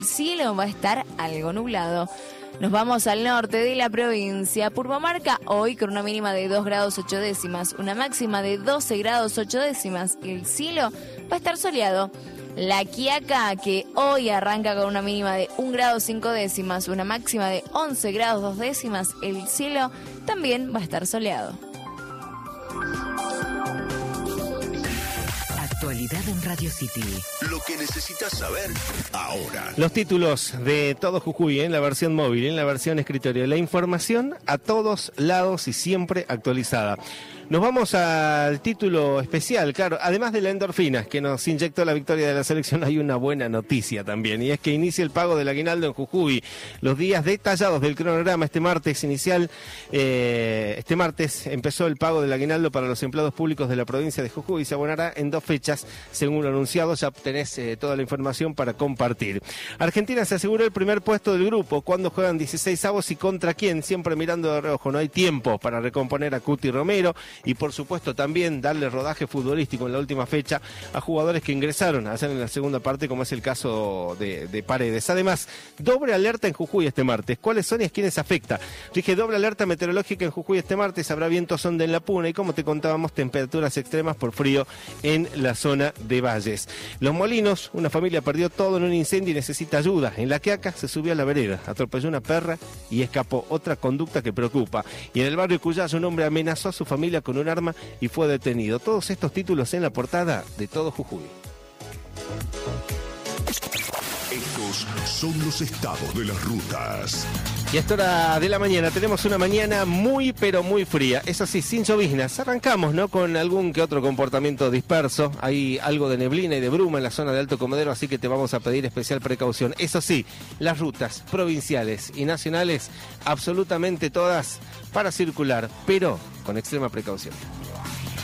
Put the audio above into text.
El cielo va a estar algo nublado. Nos vamos al norte de la provincia. Purmamarca hoy con una mínima de 2 grados 8 décimas, una máxima de 12 grados 8 décimas. El cielo va a estar soleado. La Quiaca, que hoy arranca con una mínima de 1 grado 5 décimas, una máxima de 11 grados 2 décimas. El cielo también va a estar soleado. Actualidad en Radio City. Lo que necesitas saber ahora. Los títulos de Todo Jujuy en la versión móvil, en la versión escritorio. La información a todos lados y siempre actualizada. Nos vamos al título especial, claro, además de la endorfina que nos inyectó la victoria de la selección, hay una buena noticia también, y es que inicia el pago del aguinaldo en Jujuy. Los días detallados del cronograma este martes empezó el pago del aguinaldo para los empleados públicos de la provincia de Jujuy. Se abonará en 2 fechas, según lo anunciado. Ya tenés toda la información para compartir. Argentina se aseguró el primer puesto del grupo. ¿Cuándo juegan 16avos y contra quién? Siempre mirando de reojo, no hay tiempo para recomponer a Cuti Romero. Y por supuesto también darle rodaje futbolístico en la última fecha a jugadores que ingresaron a hacer en la segunda parte, como es el caso de Paredes. Además, doble alerta en Jujuy este martes. ¿Cuáles son y a quiénes afecta? Dije doble alerta meteorológica en Jujuy este martes. Habrá vientos sonda en la Puna y, como te contábamos, temperaturas extremas por frío en la zona de Valles. Los Molinos, una familia perdió todo en un incendio y necesita ayuda. En La Quiaca se subió a la vereda, atropelló una perra y escapó. Otra conducta que preocupa. Y en el barrio Cuyayo un hombre amenazó a su familia con un arma y fue detenido. Todos estos títulos en la portada de Todo Jujuy. Estos son los estados de las rutas. Y a esta hora de la mañana tenemos una mañana muy pero muy fría, eso sí, sin lloviznas. Arrancamos, ¿no?, con algún que otro comportamiento disperso. Hay algo de neblina y de bruma en la zona de Alto Comodoro, así que te vamos a pedir especial precaución. Eso sí, las rutas provinciales y nacionales, absolutamente todas para circular, pero con extrema precaución.